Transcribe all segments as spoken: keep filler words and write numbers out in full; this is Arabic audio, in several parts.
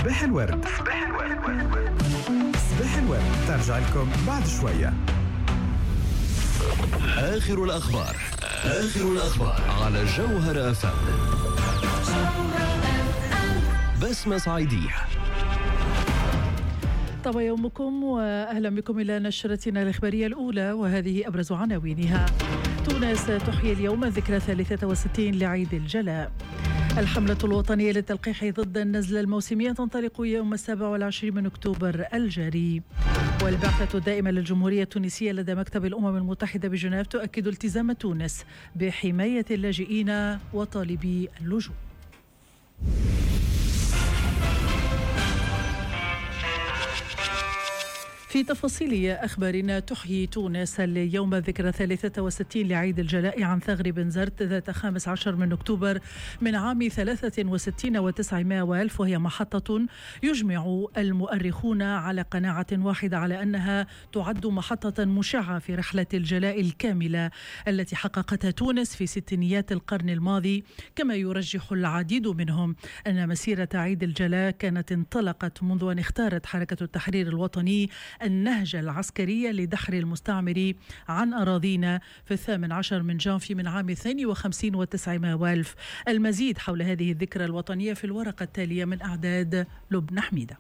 صباح الورد. صباح الورد صباح الورد ترجع لكم بعد شوية. آخر الأخبار آخر الأخبار على جوهر أف أم. بسمة صعيدية. طاب يومكم وأهلا بكم إلى نشرتنا الإخبارية الأولى، وهذه أبرز عناوينها. تونس تحيي اليوم الذكرى الثالثة والستين لعيد الجلاء. الحملة الوطنية للتلقيح ضد النزلة الموسمية تنطلق يوم السابع والعشرين من أكتوبر الجاري. والبعثة الدائمة للجمهورية التونسية لدى مكتب الأمم المتحدة بجنيف تؤكد التزام تونس بحماية اللاجئين وطالبي اللجوء. في تفاصيل أخبارنا، تحيي تونس اليوم الذكرى الثالثة والستين لعيد الجلاء عن ثغر بنزرت ذات خامس عشر من أكتوبر من عام ثلاثة وستين وتسعمائة وألف، وهي محطة يجمع المؤرخون على قناعة واحدة على أنها تعد محطة مشعة في رحلة الجلاء الكاملة التي حققتها تونس في ستينيات القرن الماضي. كما يرجح العديد منهم أن مسيرة عيد الجلاء كانت انطلقت منذ أن اختارت حركة التحرير الوطني النهج العسكري لدحر المستعمر عن أراضينا في الثامن عشر من جانفي من عام اثنين وخمسين وتسعمائة وألف. المزيد حول هذه الذكرى الوطنية في الورقة التالية من أعداد لبنى حميدة.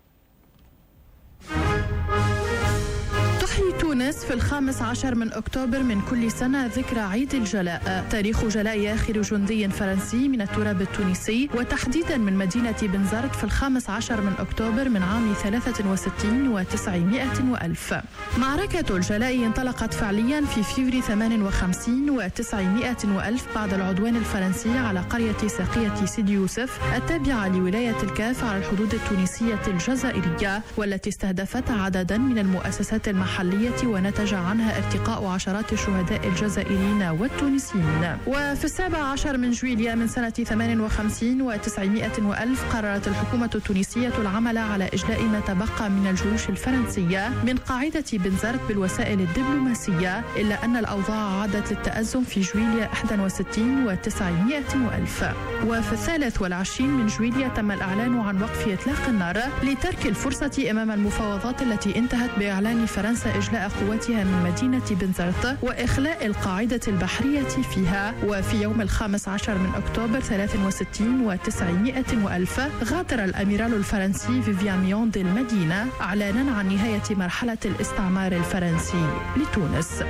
تحيي تونس في الخامس عشر من أكتوبر من كل سنة ذكرى عيد الجلاء، تاريخ جلاء آخر جندي فرنسي من التراب التونسي، وتحديدا من مدينة بنزرت في الخامس عشر من أكتوبر من عام ثلاثة وستين وتسعمائة وألف. معركة الجلاء انطلقت فعليا في فيفري ثمانية وخمسين وتسعمائة وألف بعد العدوان الفرنسي على قرية ساقية سيدي يوسف التابعة لولاية الكاف على الحدود التونسية الجزائرية، والتي استهدفت عددا من المؤسسات المحلية ونتج عنها ارتقاء عشرات الشهداء الجزائريين والتونسيين. وفي السابع عشر من جويليا من سنة ثمانية وخمسين وتسعمائة وألف قررت الحكومة التونسية العمل على إجلاء ما تبقى من الجيوش الفرنسية من قاعدة بنزرت بالوسائل الدبلوماسية، إلا أن الأوضاع عادت للتأزم في جويليا واحد وستين وتسعمائة وألف. وفي الثالث والعشرين من جويليا تم الإعلان عن وقف إطلاق النار لترك الفرصة أمام المفاوضات التي انتهت بإعلان فرنسا إجلاء قوتها من مدينة بنزرت وإخلاء القاعدة البحرية فيها. وفي يوم الخامس عشر من أكتوبر ثلاثة وستين وتسعمائة وألف غادر الأميرال الفرنسي فيفيان ميوند المدينة إعلانا عن نهاية مرحلة الاستعمار الفرنسي لتونس.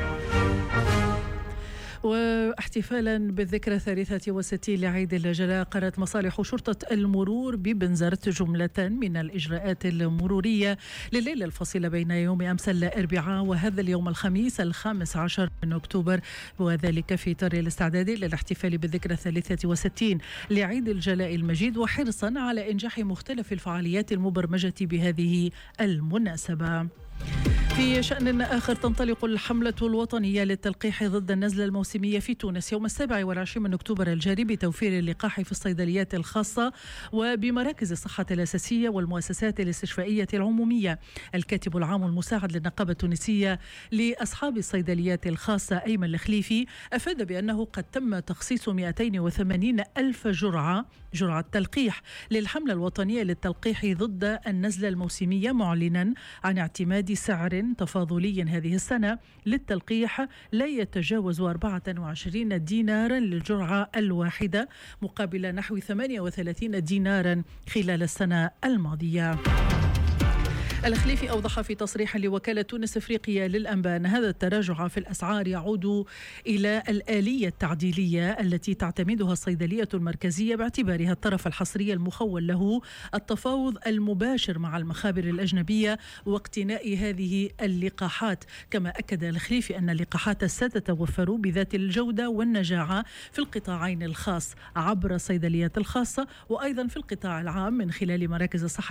واحتفالا بالذكرى الثالثة والستين لعيد الجلاء، قررت مصالح شرطة المرور ببنزرت جملة من الإجراءات المرورية لليلة الفصيلة بين يوم أمس الأربعاء وهذا اليوم الخميس الخامس عشر من أكتوبر، وذلك في إطار الاستعداد للاحتفال بالذكرى الثالثة والستين لعيد الجلاء المجيد، وحرصا على إنجاح مختلف الفعاليات المبرمجة بهذه المناسبة. في شأن آخر، تنطلق الحملة الوطنية للتلقيح ضد النزلة الموسمية في تونس يوم السابع والعشرين من أكتوبر الجاري بتوفير اللقاح في الصيدليات الخاصة وبمراكز الصحة الأساسية والمؤسسات الاستشفائية العمومية. الكاتب العام المساعد للنقابة التونسية لأصحاب الصيدليات الخاصة أيمن الخليفي أفاد بأنه قد تم تخصيص مئتين وثمانين ألف جرعة جرعة تلقيح للحملة الوطنية للتلقيح ضد النزلة الموسمية، معلنا عن اعتماد سعر تفاضلي هذه السنة للتلقيح لا يتجاوز أربعة وعشرين دينارا للجرعة الواحدة مقابل نحو ثمانية وثلاثين دينارا خلال السنة الماضية. الخليفي أوضح في تصريح لوكالة تونس إفريقيا للأنباء أن هذا التراجع في الأسعار يعود إلى الآلية التعديلية التي تعتمدها الصيدلية المركزية باعتبارها الطرف الحصري المخول له التفاوض المباشر مع المخابر الأجنبية واقتناء هذه اللقاحات. كما أكد الخليفي أن اللقاحات ستتوفر بذات الجودة والنجاعة في القطاعين الخاص عبر الصيدليات الخاصة وأيضا في القطاع العام من خلال مراكز الصحة